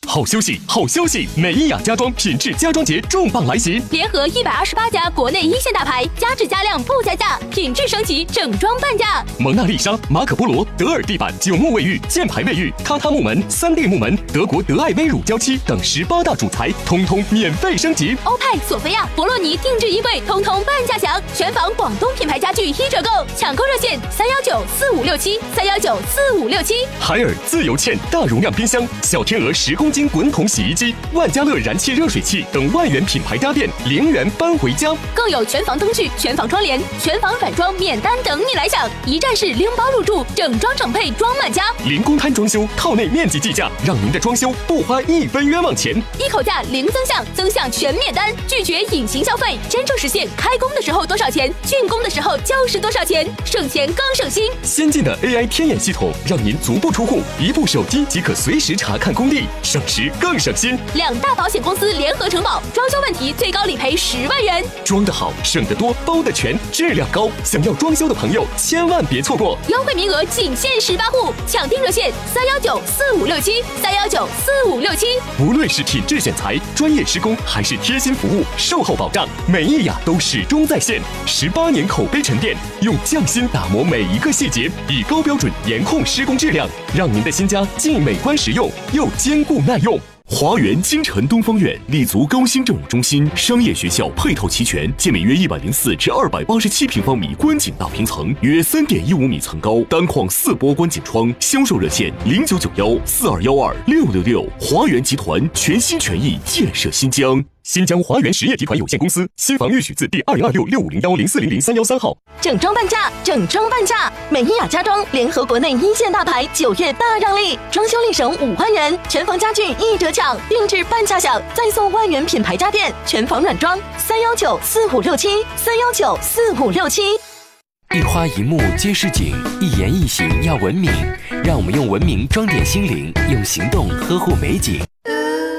好休息，好消息！美伊雅家装品质家装节重磅来袭， 联合128家国内一线大牌，加质加量不加价，品质升级，整装半价。 蒙娜丽莎、马可波罗、德尔地板、9木卫浴、箭牌卫浴、榻榻木门、3D 木门、德国德爱威乳胶漆等18大主材，通通免费升级。 欧派、索菲亚、博洛尼定制衣柜，通通半价享。全房广东品牌家具1折购，抢购热线3194567，3194567。 海尔自由嵌大容量冰箱、小天鹅10公斤滚筒洗衣机、万家乐燃气热水器等万元品牌家电0元搬回家， 更有全房灯具、全房窗帘、全房软装免单等你来享，一站式拎包入住，整装整配装满家， 零公摊装修，套内面积计价，让您的装修不花1分冤枉钱， 一口价零增项，增项全免单，拒绝隐形消费，真正实现开工的时候多少钱，竣工的时候就是多少钱，省钱更省心。 先进的 AI 天眼系统，让您足不出户，一部手机即可随时查看工地，省时更省心。 2大保险公司联合承保，装修问题最高理赔10万元。 装得好，省得多，包得全，质量高。想要装修的朋友，千万别错过， 优惠名额仅限18户，抢订热线3194567，3194567。 无论是品质选材、专业施工，还是贴心服务、售后保障，美伊雅都始终在线。18年口碑沉淀，用匠心打磨每一个细节，以高标准严控施工质量，让您的新家既美观实用，又坚固耐用。华园京城东方苑立足高新政务中心、商业学校，配套齐全，建面约104至287平方米观景大平层，约3.15米层高，单框4波观景窗。销售热线099142126666。华园集团全心全意建设新疆。新疆华园实业集团有限公司，新房预许字第22665010400313号。 整装半价，整装半价！美伊雅家装联合国内一线大牌，9月大让利，装修立省5万元，全房家具1折抢，定制半价享，再送万元品牌家电，全房软装3194567，3194567。 一花一木皆是景，一言一行要文明，让我们用文明装点心灵，用行动呵护美景。